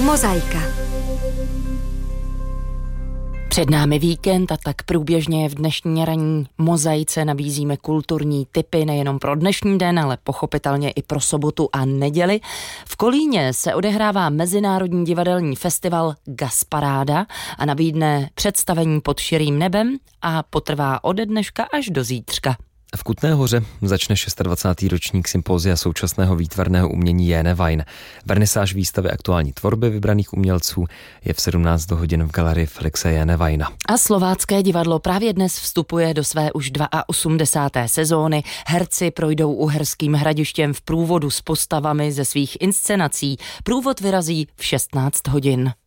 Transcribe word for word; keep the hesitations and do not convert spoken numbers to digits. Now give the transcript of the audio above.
Mozaika. Před námi víkend a tak průběžně v dnešní ranní mozaice nabízíme kulturní tipy nejenom pro dnešní den, ale pochopitelně i pro sobotu a neděli. V Kolíně se odehrává Mezinárodní divadelní festival Gasparáda a nabídne představení Pod širým nebem a potrvá ode dneška až do zítřka. V Kutné Hoře začne dvacátý šestý ročník sympózia současného výtvarného umění Jane Wein. Vernisáž výstavy aktuální tvorby vybraných umělců je v sedmnáct hodin v galerii Felixe Jane Weina. A Slovácké divadlo právě dnes vstupuje do své už osmdesáté druhé sezóny. Herci projdou Uherským Hradištěm v průvodu s postavami ze svých inscenací. Průvod vyrazí v šestnáct hodin.